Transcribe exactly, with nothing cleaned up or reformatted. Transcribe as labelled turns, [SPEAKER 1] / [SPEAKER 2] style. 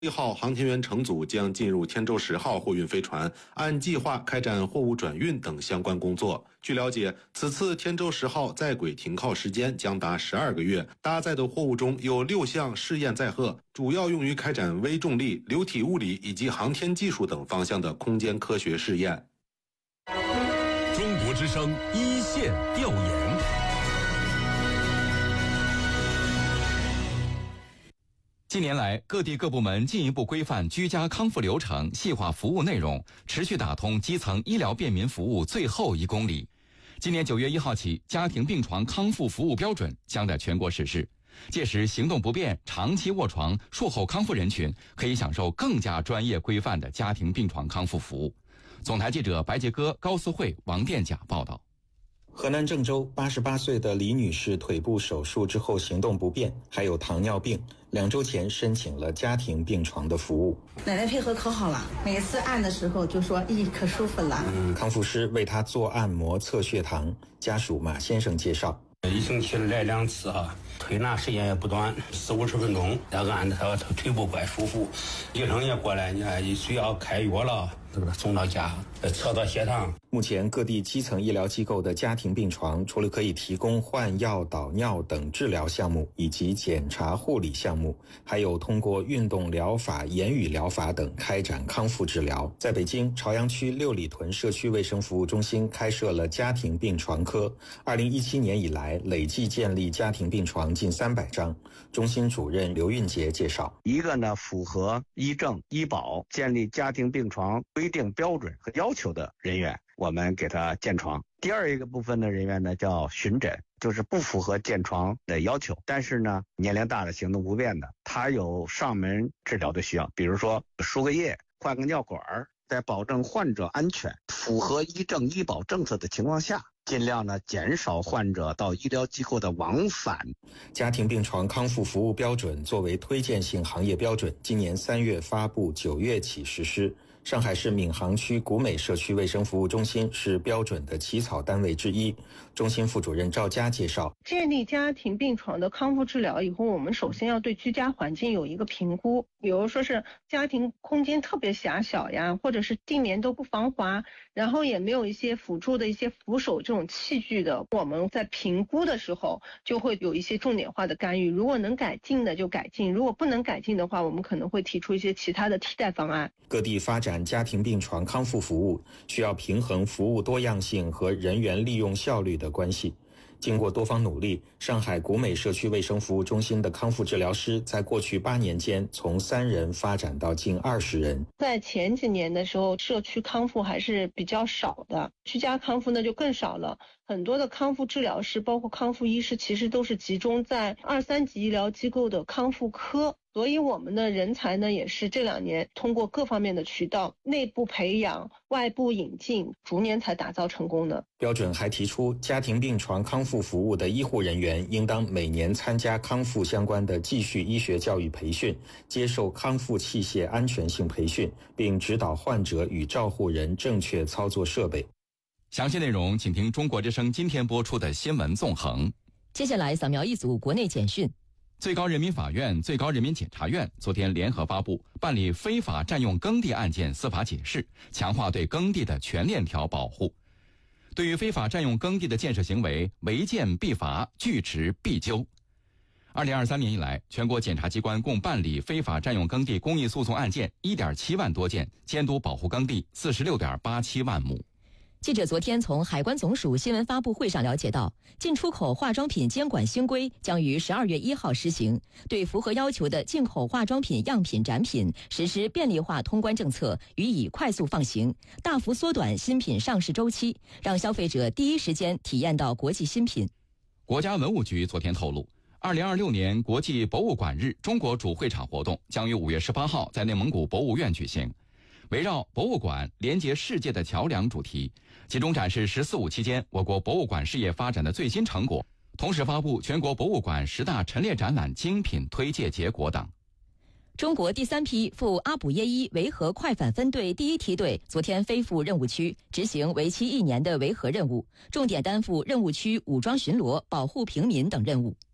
[SPEAKER 1] 一号航天员乘组将进入天舟十号货运飞船，按计划开展货物转运等相关工作。据了解，此次天舟十号在轨停靠时间将达十二个月，搭载的货物中有六项试验载荷，主要用于开展微重力、流体物理以及航天技术等方向的空间科学试验。
[SPEAKER 2] 中国之声一线调研。近年来，各地各部门进一步规范居家康复流程，细化服务内容，持续打通基层医疗便民服务最后一公里。今年九月一号起，家庭病床康复服务标准将在全国实施。届时，行动不便、长期卧床、术后康复人群可以享受更加专业规范的家庭病床康复服务。总台记者白杰哥、高思慧、王殿甲报道。
[SPEAKER 3] 河南郑州八十八岁的李女士腿部手术之后行动不便，还有糖尿病，两周前申请了家庭病床的服务。
[SPEAKER 4] 奶奶配合可好了，每次按的时候就说咦可舒服了。
[SPEAKER 3] 嗯，康复师为她做按摩测血糖，家属马先生介绍，
[SPEAKER 5] 一星期来两次哈，推拿时间也不短，四五十分钟，再按的他腿部怪舒服，医生也过来，你看需要开药了，送到家测到血糖。
[SPEAKER 3] 目前各地基层医疗机构的家庭病床，除了可以提供换药、导尿等治疗项目以及检查护理项目，还有通过运动疗法、言语疗法等开展康复治疗。在北京朝阳区六里屯社区卫生服务中心开设了家庭病床科，二零一七年以来累计建立家庭病床近三百张。中心主任刘运杰介绍，
[SPEAKER 6] 一个呢符合医政医保建立家庭病床规定标准和要求的人员，我们给他建床。第二一个部分的人员呢叫巡诊，就是不符合建床的要求，但是呢年龄大的行动不便的，他有上门治疗的需要，比如说输个液、换个尿管，在保证患者安全、符合医政医保政策的情况下，尽量呢减少患者到医疗机构的往返。
[SPEAKER 3] 家庭病床康复服务标准作为推荐性行业标准，今年三月发布，九月起实施。上海市闵行区古美社区卫生服务中心是标准的起草单位之一。中心副主任赵佳介绍，
[SPEAKER 7] 建立家庭病床的康复治疗以后，我们首先要对居家环境有一个评估，比如说是家庭空间特别狭小呀，或者是地面都不防滑，然后也没有一些辅助的一些扶手这种器具的，我们在评估的时候就会有一些重点化的干预，如果能改进的就改进，如果不能改进的话，我们可能会提出一些其他的替代方案。
[SPEAKER 3] 各地发展家庭病床康复服务需要平衡服务多样性和人员利用效率的关系。经过多方努力，上海古美社区卫生服务中心的康复治疗师在过去八年间从三人发展到近二十人。
[SPEAKER 7] 在前几年的时候，社区康复还是比较少的，居家康复呢就更少了。很多的康复治疗师，包括康复医师，其实都是集中在二三级医疗机构的康复科。所以我们的人才呢，也是这两年通过各方面的渠道，内部培养、外部引进，逐年才打造成功的。
[SPEAKER 3] 标准还提出，家庭病床康复服务的医护人员应当每年参加康复相关的继续医学教育培训，接受康复器械安全性培训，并指导患者与照护人正确操作设备。
[SPEAKER 2] 详细内容请听中国之声今天播出的新闻纵横。
[SPEAKER 8] 接下来扫描一组国内简讯。
[SPEAKER 2] 最高人民法院、最高人民检察院昨天联合发布办理非法占用耕地案件司法解释，强化对耕地的全链条保护。对于非法占用耕地的建设行为，违建必罚，拒执必究。二零二三年以来，全国检察机关共办理非法占用耕地公益诉讼案件一点七万多件，监督保护耕地四十六点八七万亩。
[SPEAKER 8] 记者昨天从海关总署新闻发布会上了解到，进出口化妆品监管新规将于十二月一号施行，对符合要求的进口化妆品样品展品实施便利化通关政策，予以快速放行，大幅缩短新品上市周期，让消费者第一时间体验到国际新品。
[SPEAKER 2] 国家文物局昨天透露，二零二六年国际博物馆日中国主会场活动将于五月十八号在内蒙古博物院举行。围绕博物馆连接世界的桥梁主题，集中展示十四五期间我国博物馆事业发展的最新成果，同时发布全国博物馆十大陈列展览精品推介结果等。
[SPEAKER 8] 中国第三批赴阿卜耶伊维和快反分队第一梯队昨天飞赴任务区，执行为期一年的维和任务，重点担负任务区武装巡逻、保护平民等任务。